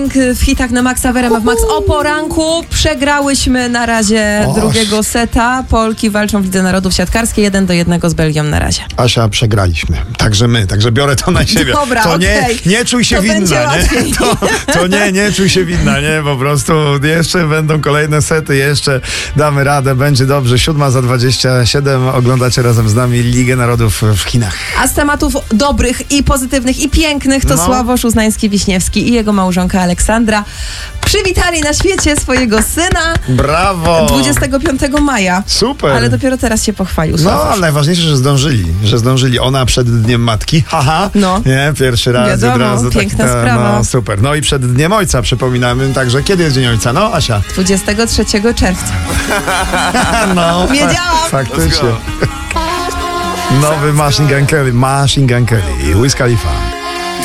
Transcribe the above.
W hitach na Maxa w RMF Max o poranku przegrałyśmy na razie drugiego seta. Polki walczą w Lidze Narodów siatkarskiej 1-1 z Belgią na razie. Asia, przegraliśmy. Także my, także biorę to na siebie. Dobra, to okej. nie czuj się To winna, będzie nie? łatwiej. To nie czuj się winna, nie? Po prostu jeszcze będą kolejne sety, jeszcze damy radę, będzie dobrze. 7:27 oglądacie razem z nami Ligę Narodów w Chinach. A z tematów dobrych i pozytywnych i pięknych to Sławosz Uznański-Wiśniewski i jego małżonka Aleksandra przywitali na świecie swojego syna. Brawo! 25 maja. Super! Ale dopiero teraz się pochwalił Sławosz. No, ale najważniejsze, że zdążyli. Ona przed Dniem Matki. Haha. No. Nie, pierwszy raz. Wiadomo, od razu piękna sprawa. No, super. No i przed Dniem Ojca przypominamy. Także kiedy jest Dzień Ojca? No, Asia. 23 czerwca. No. Wiedziałam. Faktycznie. Nowy Machine Gun Kelly. Wiz Khalifa.